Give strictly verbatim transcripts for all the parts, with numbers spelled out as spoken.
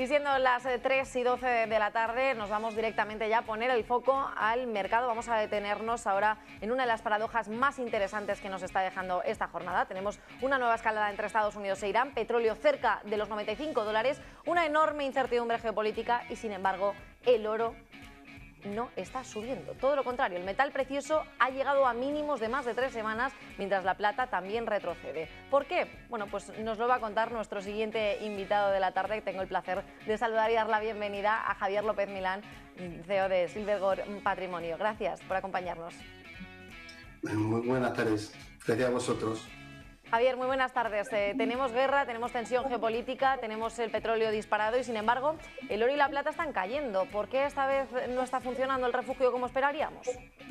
Y siendo las tres y doce de la tarde, nos vamos directamente ya a poner el foco al mercado. Vamos a detenernos ahora en una de las paradojas más interesantes que nos está dejando esta jornada. Tenemos una nueva escalada entre Estados Unidos e Irán, petróleo cerca de los noventa y cinco dólares, una enorme incertidumbre geopolítica y, sin embargo, el oro no está subiendo. Todo lo contrario, el metal precioso ha llegado a mínimos de más de tres semanas, mientras la plata también retrocede. ¿Por qué? Bueno, pues nos lo va a contar nuestro siguiente invitado de la tarde. Tengo el placer de saludar y dar la bienvenida a Javier López Milán, C E O de Silvergore Patrimonio. Gracias por acompañarnos. Muy buenas tardes. Gracias a vosotros. Javier, muy buenas tardes. Eh, tenemos guerra, tenemos tensión geopolítica, tenemos el petróleo disparado y, sin embargo, el oro y la plata están cayendo. ¿Por qué esta vez no está funcionando el refugio como esperaríamos?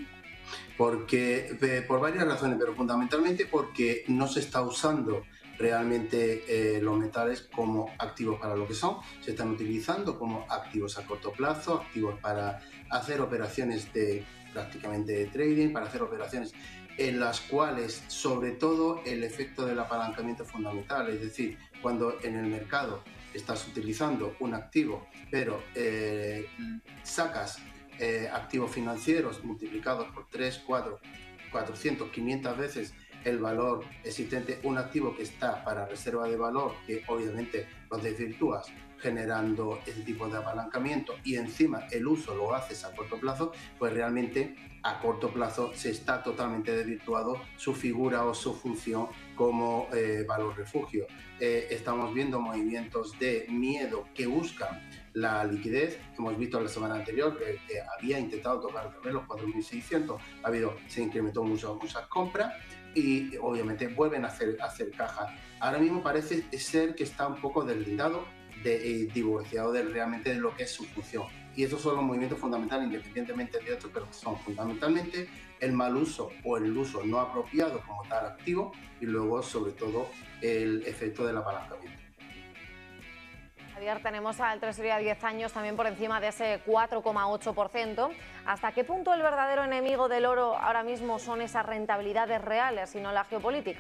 Porque, eh, por varias razones, pero fundamentalmente porque no se está usando realmente eh, los metales como activos para lo que son. Se están utilizando como activos a corto plazo, activos para hacer operaciones de prácticamente de trading, para hacer operaciones en las cuales, sobre todo, el efecto del apalancamiento es fundamental. Es decir, cuando en el mercado estás utilizando un activo, pero eh, sacas eh, activos financieros multiplicados por tres, cuatro, cuatrocientas, quinientas veces el valor existente, un activo que está para reserva de valor, que obviamente lo desvirtúas generando ese tipo de apalancamiento y encima el uso lo haces a corto plazo, pues realmente a corto plazo se está totalmente desvirtuado su figura o su función como eh, valor refugio. Eh, estamos viendo movimientos de miedo que buscan la liquidez. Hemos visto la semana anterior que, que había intentado tocar otra vez los cuatro mil seiscientos, ha habido, se incrementó mucho, muchas compras y obviamente vuelven a hacer, a hacer caja. Ahora mismo parece ser que está un poco deslindado, de, eh, divorciado de, realmente de lo que es su función. Y esos son los movimientos fundamentales, independientemente de otros, pero que son fundamentalmente el mal uso o el uso no apropiado como tal activo y luego, sobre todo, el efecto del apalancamiento. Javier, tenemos al Treasury a diez años también por encima de ese cuatro coma ocho por ciento. ¿Hasta qué punto el verdadero enemigo del oro ahora mismo son esas rentabilidades reales y no la geopolítica?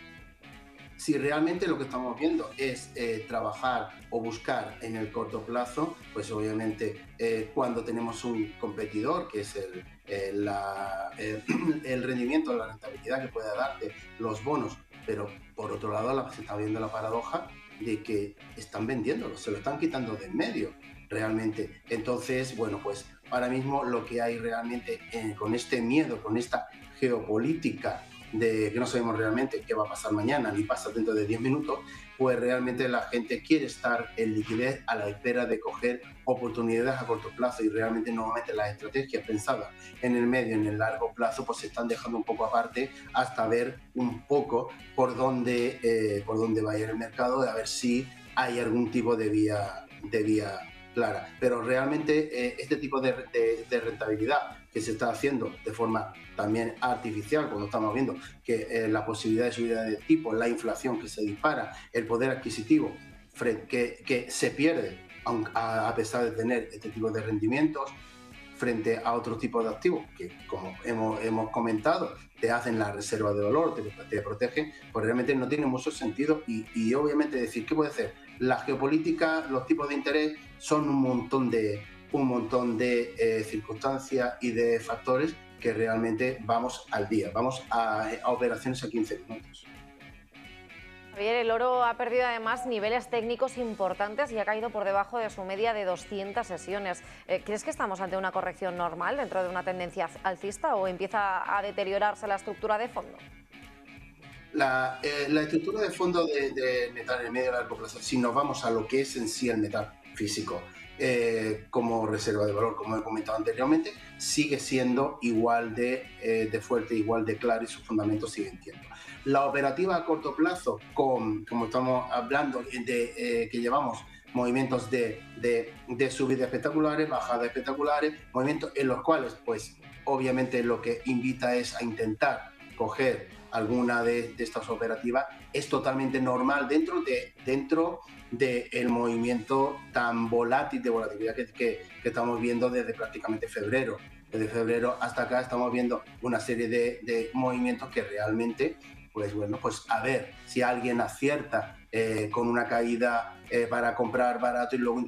Si realmente lo que estamos viendo es eh, trabajar o buscar en el corto plazo, pues obviamente eh, cuando tenemos un competidor, que es el, eh, la, eh, el rendimiento, la rentabilidad que puede darte los bonos, pero por otro lado la, se está viendo la paradoja de que están vendiéndolo, se lo están quitando de en medio realmente. Entonces, bueno, pues ahora mismo lo que hay realmente eh, con este miedo, con esta geopolítica de que no sabemos realmente qué va a pasar mañana ni pasa dentro de diez minutos, pues realmente la gente quiere estar en liquidez a la espera de coger oportunidades a corto plazo y realmente normalmente las estrategias pensadas en el medio y en el largo plazo pues se están dejando un poco aparte hasta ver un poco por dónde, eh, por dónde va a ir el mercado, a ver si hay algún tipo de vía, de vía clara. Pero realmente eh, este tipo de, de, de rentabilidad que se está haciendo de forma también artificial, cuando estamos viendo que eh, la posibilidad de subida de tipo, la inflación que se dispara, el poder adquisitivo que, que se pierde a, a pesar de tener este tipo de rendimientos frente a otros tipos de activos que, como hemos, hemos comentado, te hacen la reserva de valor, te, te protegen, pues realmente no tiene mucho sentido y, y obviamente decir, ¿qué puede hacer? La geopolítica, los tipos de interés son un montón de, un montón de eh, circunstancias y de factores que realmente vamos al día, vamos a, a operaciones a quince minutos. Javier, el oro ha perdido además niveles técnicos importantes y ha caído por debajo de su media de doscientas sesiones. Eh, ¿Crees que estamos ante una corrección normal dentro de una tendencia alcista o empieza a deteriorarse la estructura de fondo? La, eh, la estructura de fondo de, de metal en el medio y largo plazo, si nos vamos a lo que es en sí el metal físico, eh, como reserva de valor, como he comentado anteriormente, sigue siendo igual de, eh, de fuerte, igual de claro y sus fundamentos siguen siendo. La operativa a corto plazo, con, como estamos hablando, de eh, que llevamos movimientos de, de, de subidas espectaculares, bajadas espectaculares, movimientos en los cuales, pues, obviamente lo que invita es a intentar coger alguna de, de estas operativas, es totalmente normal dentro de dentro del movimiento tan volátil, de volatilidad que, que, que estamos viendo desde prácticamente febrero. Desde febrero hasta acá estamos viendo una serie de, de movimientos que realmente, pues bueno, pues a ver si alguien acierta eh, con una caída eh, para comprar barato y luego